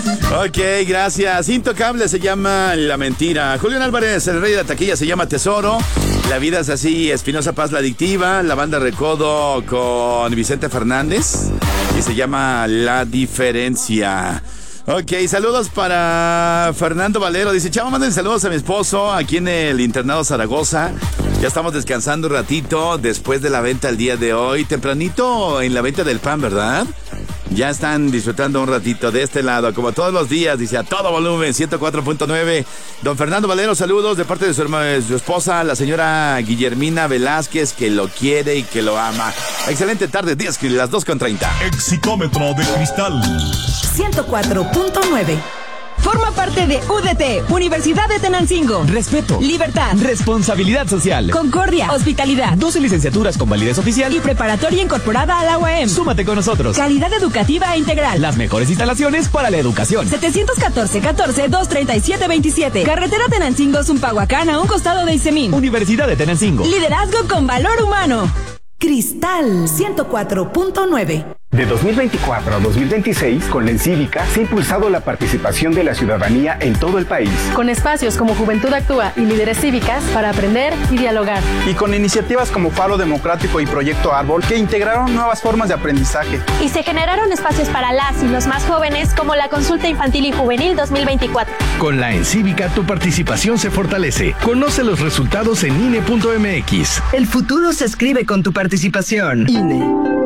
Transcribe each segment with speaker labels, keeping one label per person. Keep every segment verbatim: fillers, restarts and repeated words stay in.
Speaker 1: Ok, gracias. Intocable se llama La Mentira. Julián Álvarez, el rey de la taquilla, se llama Tesoro. La vida es así. Espinosa Paz, La Adictiva. La Banda Recodo con Vicente Fernández y se llama La Diferencia. Ok, saludos para Fernando Valero. Dice, chavo, manden saludos a mi esposo aquí en el internado Zaragoza. Ya estamos descansando un ratito después de la venta el día de hoy. Tempranito en la venta del pan, ¿verdad? Ya están disfrutando un ratito de este lado, como todos los días, dice a todo volumen, ciento cuatro punto nueve. Don Fernando Valero, saludos de parte de su, herma, de su esposa, la señora Guillermina Velázquez, que lo quiere y que lo ama. Excelente tarde, diez, las dos con treinta.
Speaker 2: Exitómetro de cristal.
Speaker 3: ciento cuatro punto nueve.
Speaker 4: Forma parte de U D T, Universidad de Tenancingo.
Speaker 5: Respeto,
Speaker 4: libertad,
Speaker 5: responsabilidad social,
Speaker 4: concordia, hospitalidad,
Speaker 5: doce licenciaturas con validez oficial
Speaker 4: y preparatoria incorporada a la U A M.
Speaker 5: Súmate con nosotros.
Speaker 4: Calidad educativa e integral.
Speaker 5: Las mejores instalaciones para la educación.
Speaker 4: setecientos catorce, catorce, doscientos treinta y siete, veintisiete. Carretera Tenancingo, Zumpahuacán, a un costado de Isemín.
Speaker 5: Universidad de Tenancingo.
Speaker 4: Liderazgo con valor humano.
Speaker 3: Cristal ciento cuatro punto nueve.
Speaker 6: De dos mil veinticuatro a dos mil veintiséis, con la Encívica se ha impulsado la participación de la ciudadanía en todo el país.
Speaker 7: Con espacios como Juventud Actúa y Líderes Cívicas para aprender y dialogar.
Speaker 8: Y con iniciativas como Faro Democrático y Proyecto Árbol que integraron nuevas formas de aprendizaje.
Speaker 9: Y se generaron espacios para las y los más jóvenes como la Consulta Infantil y Juvenil dos mil veinticuatro.
Speaker 10: Con la Encívica tu participación se fortalece. Conoce los resultados en I N E punto M X.
Speaker 11: El futuro se escribe con tu participación. I N E.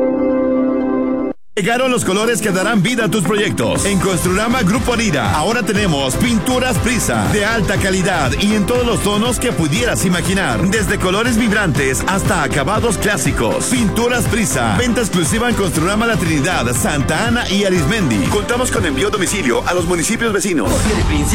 Speaker 1: Llegaron los colores que darán vida a tus proyectos. En Construrama Grupo Arira, ahora tenemos pinturas Prisa, de alta calidad y en todos los tonos que pudieras imaginar. Desde colores vibrantes hasta acabados clásicos. Pinturas Prisa, venta exclusiva en Construrama La Trinidad, Santa Ana y Arismendi. Contamos con envío a domicilio a los municipios vecinos.